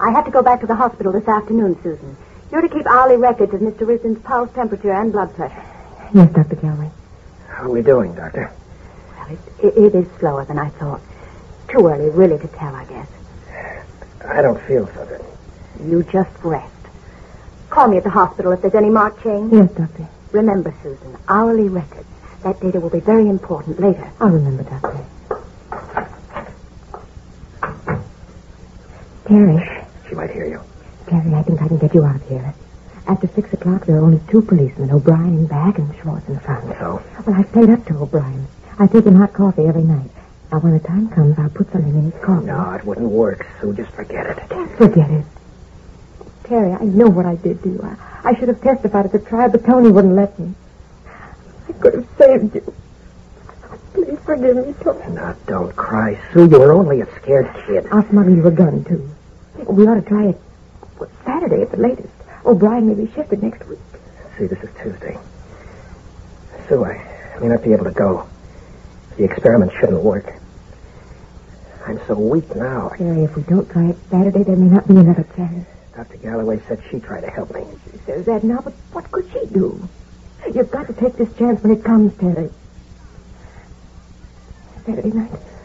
I have to go back to the hospital this afternoon, Susan. You're to keep hourly records of Mr. Risden's pulse, temperature, and blood pressure. Yes, Dr. Galloway. How are we doing, Doctor? Well, it is slower than I thought. Too early, really, to tell, I guess. I don't feel so good. You just rest. Call me at the hospital if there's any marked change. Yes, Doctor. Remember, Susan, hourly records. That data will be very important later. I'll remember, Doctor. Terry. She might hear you. Terry, I think I can get you out of here. After 6 o'clock, there are only 2 policemen, O'Brien in back and Schwartz in front. So? Well, I've played up to O'Brien. I take him hot coffee every night. Now, when the time comes, I'll put something in his coffee. No, it wouldn't work, Sue. Just forget it. Forget it. Terry, I know what I did to you. I should have testified at the trial, but Tony wouldn't let me. I could have saved you. Please forgive me, Tony. Now, don't cry, Sue. You were only a scared kid. I'll smuggle you a gun, too. We ought to try it Saturday at the latest. O'Brien may be shifted next week. See, this is Tuesday. Sue, I may not be able to go. The experiment shouldn't work. I'm so weak now. Terry, if we don't try it Saturday, there may not be another chance. Dr. Galloway said she'd try to help me. She says that now, but what could she do? You've got to take this chance when it comes, Terry. Saturday night.